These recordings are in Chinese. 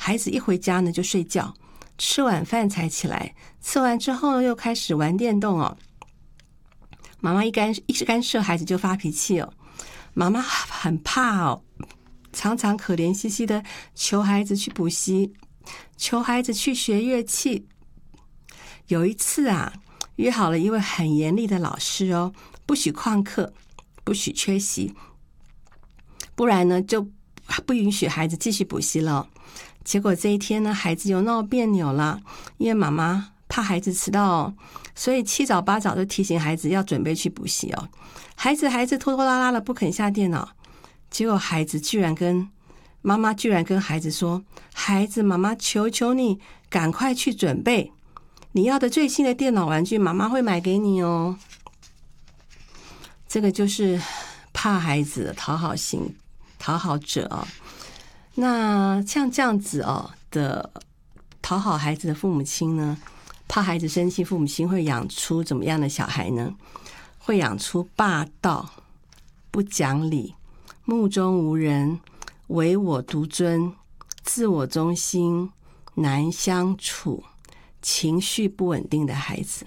孩子一回家呢就睡觉，吃晚饭才起来，吃完之后呢又开始玩电动哦。妈妈一干涉孩子就发脾气哦，妈妈很怕哦，常常可怜兮兮的求孩子去补习，求孩子去学乐器。有一次啊，约好了一位很严厉的老师哦，不许旷课，不许缺席，不然呢就不允许孩子继续补习了。结果这一天呢，孩子又闹别扭了，因为妈妈怕孩子迟到哦，所以七早八早就提醒孩子要准备去补习哦。孩子拖拖拉拉的不肯下电脑，结果妈妈居然跟孩子说：“孩子，妈妈求求你，赶快去准备，你要的最新的电脑玩具，妈妈会买给你哦。”这个就是怕孩子的讨好者哦。那像这样子哦的讨好孩子的父母亲呢，怕孩子生气，父母亲会养出怎么样的小孩呢？会养出霸道、不讲理、目中无人、唯我独尊、自我中心、难相处、情绪不稳定的孩子。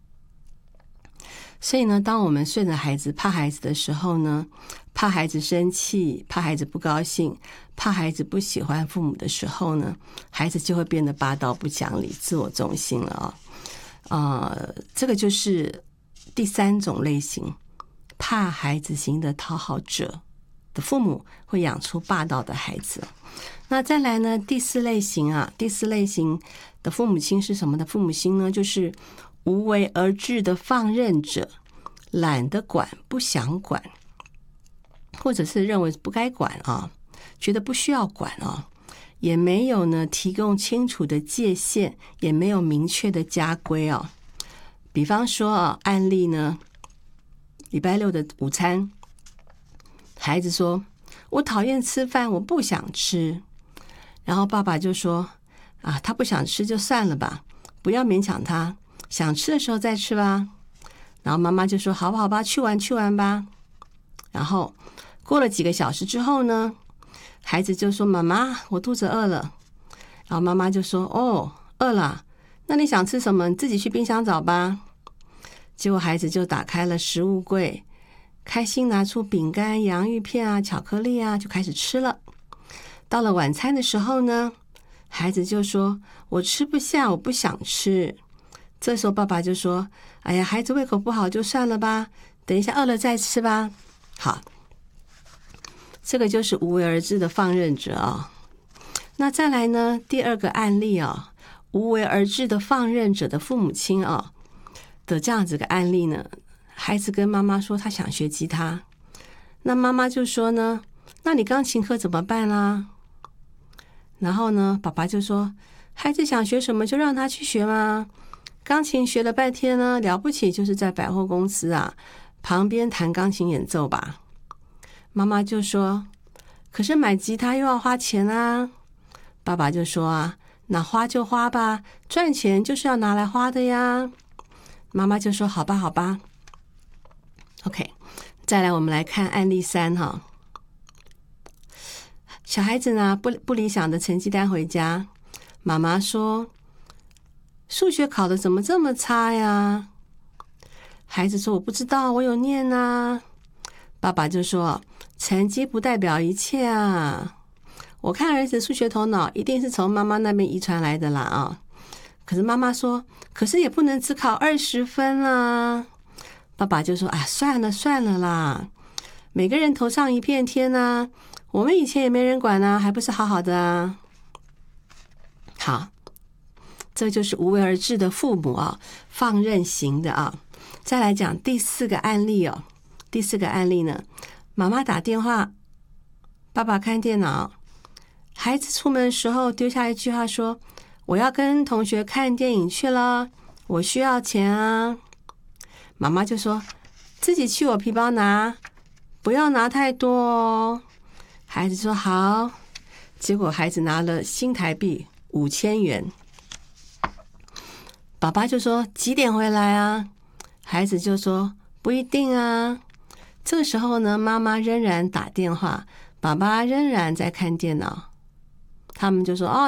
所以呢，当我们顺着孩子怕孩子的时候呢，怕孩子生气，怕孩子不高兴，怕孩子不喜欢父母的时候呢，孩子就会变得霸道不讲理、自我中心了这个就是第三种类型，怕孩子型的讨好者的父母会养出霸道的孩子。那再来呢，第四类型的父母亲是什么的父母亲呢？就是无为而治的放任者，懒得管，不想管，或者是认为不该管觉得不需要管也没有呢提供清楚的界限，也没有明确的家规比方说案例呢，礼拜六的午餐，孩子说：“我讨厌吃饭，我不想吃。”然后爸爸就说：“他不想吃就算了吧，不要勉强他，想吃的时候再吃吧。”然后妈妈就说：“好吧好吧，去玩吧。”然后过了几个小时之后呢，孩子就说：“妈妈，我肚子饿了。”然后妈妈就说：“哦，饿了，那你想吃什么？你自己去冰箱找吧。”结果孩子就打开了食物柜，开心拿出饼干、洋芋片巧克力就开始吃了。到了晚餐的时候呢，孩子就说：“我吃不下，我不想吃。”这时候爸爸就说：“哎呀，孩子胃口不好就算了吧，等一下饿了再吃吧。”好，这个就是无为而治的放任者那再来呢，第二个案例无为而治的放任者的父母亲的这样子个案例呢，孩子跟妈妈说他想学吉他，那妈妈就说呢：“那你钢琴课怎么办啦？”然后呢，爸爸就说：“孩子想学什么就让他去学嘛，钢琴学了半天呢，了不起就是在百货公司旁边弹钢琴演奏吧。”妈妈就说：“可是买吉他又要花钱啊。”爸爸就说：“那花就花吧，赚钱就是要拿来花的呀。”妈妈就说：“好吧好吧。” OK， 再来我们来看案例3小孩子呢不理想的成绩单回家，妈妈说：“数学考得怎么这么差呀？”孩子说：“我不知道，我有念啊。”爸爸就说：“成绩不代表一切我看儿子数学头脑一定是从妈妈那边遗传来的啦可是妈妈说：“可是也不能只考20分啊。”爸爸就说：“算了啦，每个人头上一片天我们以前也没人管还不是好好的好，这就是无为而治的父母放任型的再来讲第四个案例第四个案例呢，妈妈打电话，爸爸看电脑，孩子出门的时候丢下一句话说：“我要跟同学看电影去了，我需要钱妈妈就说：“自己去我皮包拿，不要拿太多哦。”孩子说：“好。”结果孩子拿了新台币5000元。爸爸就说：“几点回来孩子就说：“不一定这个时候呢，妈妈仍然打电话，爸爸仍然在看电脑。他们就说：“